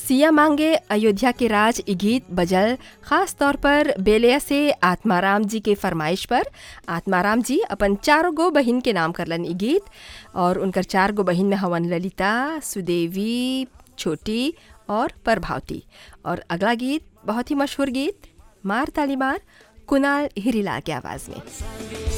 सिया मांगे अयोध्या के राज ई गीत बजल खास तौर पर बेलिया से आत्माराम जी के फरमाइश पर। आत्माराम जी अपन 4 गो बहिन के नाम करलन ई गीत, और उनकर 4 गो बहिन में हवन ललिता, सुदेवी, छोटी और प्रभावती। और अगला गीत बहुत ही मशहूर गीत मार ताली मार, कुणाल हिरीलाल की आवाज़ में।